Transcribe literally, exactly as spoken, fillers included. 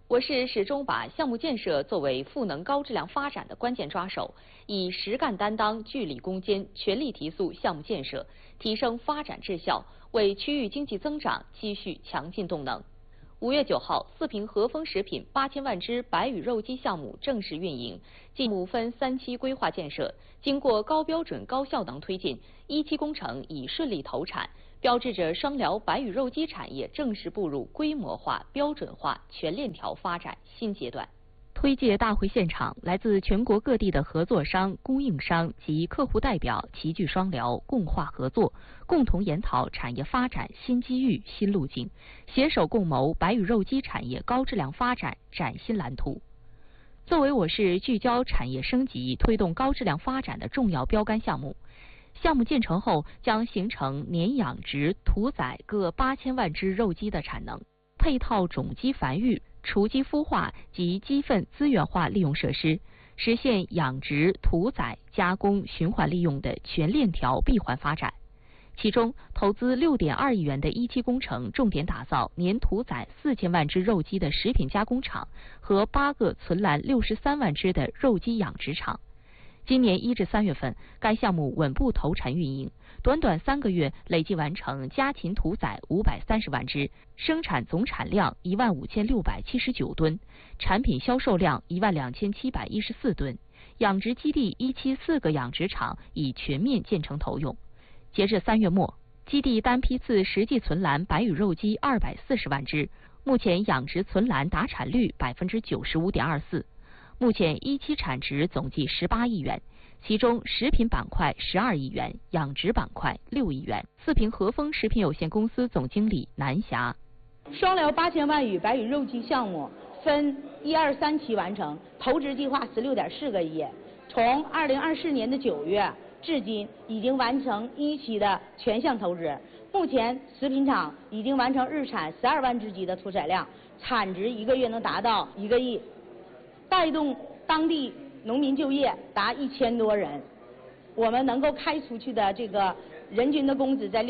我市始终把项目建设作为赋能高质量发展的关键抓手，以实干担当、据理攻坚，全力提速项目建设，提升发展质效，为区域经济增长积蓄强劲动能。五月九号，四平和风食品八千万只白羽肉鸡项目正式运营，项目分三期规划建设，经过高标准、高效能推进，一期工程已顺利投产。标志着双辽白羽肉鸡产业正式步入规模化、标准化、全链条发展新阶段。推介大会现场，来自全国各地的合作商、供应商及客户代表齐聚双辽，共话合作，共同研讨产业发展新机遇、新路径，携手共谋白羽肉鸡产业高质量发展崭新蓝图。作为我市聚焦产业升级、推动高质量发展的重要标杆项目。项目建成后，将形成年养殖、屠宰各八千万只肉鸡的产能，配套种鸡繁育、雏鸡孵化及鸡粪资源化利用设施，实现养殖、屠宰、加工、循环利用的全链条闭环发展。其中，投资六点二亿元的一期工程，重点打造年屠宰四千万只肉鸡的食品加工厂和八个存栏六十三万只的肉鸡养殖场。今年一至三月份，该项目稳步投产运营，短短三个月累计完成家禽屠宰五百三十万只，生产总产量一万五千六百七十九吨，产品销售量一万两千七百一十四吨。养殖基地一期四个养殖场已全面建成投用。截至三月末，基地单批次实际存栏白羽肉鸡二百四十万只，目前养殖存栏达产率百分之九十五点二四。目前一期产值总计十八亿元，其中食品板块十二亿元，养殖板块六亿元。四平和风食品有限公司总经理南霞： 双辽八千万羽白羽肉鸡项目分一二三期完成，投资计划十六点四个亿。从二零二四年的九月至今，已经完成一期的全项投资。目前食品厂已经完成日产十二万只鸡的屠宰量，产值一个月能达到一个亿。带动当地农民就业达一千多人，我们能够开出去的这个人均的工资在